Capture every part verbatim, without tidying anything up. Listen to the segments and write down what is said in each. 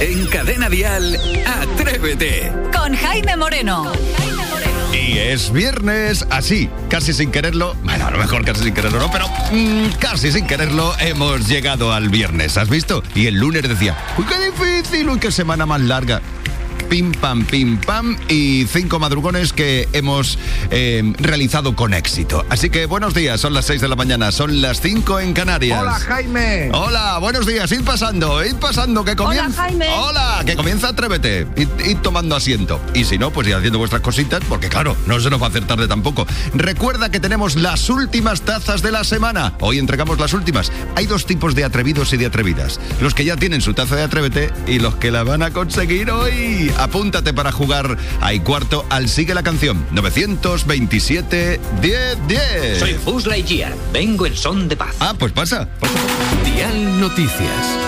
En Cadena Dial, Atrévete. Con Jaime Moreno. Y es viernes, así, casi sin quererlo, bueno, a lo mejor casi sin quererlo no, pero mmm, casi sin quererlo hemos llegado al viernes, ¿has visto? Y el lunes decía, uy, qué difícil, uy, qué semana más larga. Pim, pam, pim, pam, y cinco madrugones que hemos eh, realizado con éxito. Así que buenos días, son las seis de la mañana, son las cinco en Canarias. Hola, Jaime. Hola, buenos días, id pasando, id pasando, que comienza. Hola, Jaime. Hola, que comienza Atrévete. Id, id tomando asiento. Y si no, pues id haciendo vuestras cositas, porque claro, no se nos va a hacer tarde tampoco. Recuerda que tenemos las últimas tazas de la semana. Hoy entregamos las últimas. Hay dos tipos de atrevidos y de atrevidas. Los que ya tienen su taza de Atrévete y los que la van a conseguir hoy. Apúntate para jugar a y cuarto al Sigue la Canción. novecientos veintisiete, diez, diez. Soy Buzz Lightyear. Vengo en son de paz. Ah, pues pasa. Dial Noticias.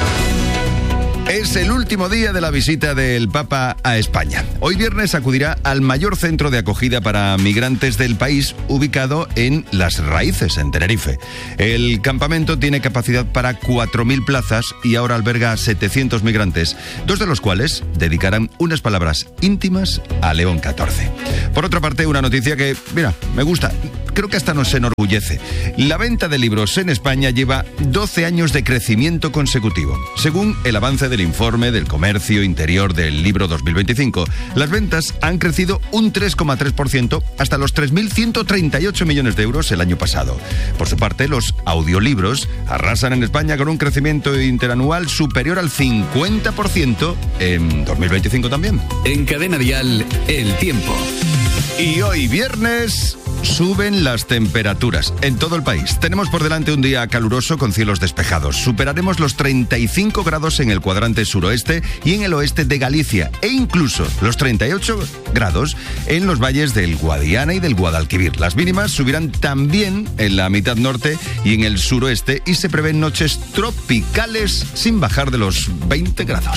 Es el último día de la visita del Papa a España. Hoy viernes acudirá al mayor centro de acogida para migrantes del país, ubicado en Las Raíces, en Tenerife. El campamento tiene capacidad para cuatro mil plazas y ahora alberga a setecientos migrantes, dos de los cuales dedicarán unas palabras íntimas a León catorce. Por otra parte, una noticia que, mira, me gusta. Creo que hasta nos enorgullece. La venta de libros en España lleva doce años de crecimiento consecutivo. Según el avance del informe del Comercio Interior del Libro dos mil veinticinco, las ventas han crecido un tres coma tres por ciento hasta los tres mil ciento treinta y ocho millones de euros el año pasado. Por su parte, los audiolibros arrasan en España con un crecimiento interanual superior al cincuenta por ciento en dos mil veinticinco también. En Cadena Dial, el tiempo. Y hoy viernes suben las temperaturas en todo el país. Tenemos por delante un día caluroso con cielos despejados. Superaremos los treinta y cinco grados en el cuadrante suroeste y en el oeste de Galicia, e incluso los treinta y ocho grados en los valles del Guadiana y del Guadalquivir. Las mínimas subirán también en la mitad norte y en el suroeste y se prevén noches tropicales sin bajar de los veinte grados.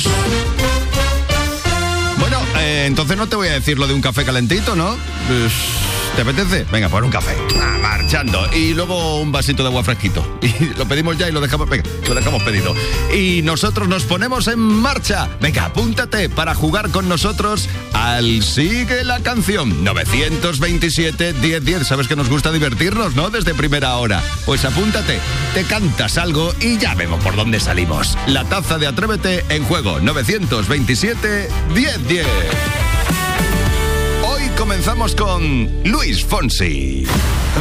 Bueno, eh, entonces no te voy a decir lo de un café calentito, ¿no? Pues, ¿te apetece? Venga, por un café. Ah, marchando. Y luego un vasito de agua fresquito. Y lo pedimos ya y lo dejamos, venga, lo dejamos pedido. Y nosotros nos ponemos en marcha. Venga, apúntate para jugar con nosotros al Sigue la Canción. novecientos veintisiete, diez, diez. Sabes que nos gusta divertirnos, ¿no? Desde primera hora. Pues apúntate, te cantas algo y ya vemos por dónde salimos. La taza de Atrévete en juego. novecientos veintisiete, diez, diez. Hoy comenzamos con Luis Fonsi.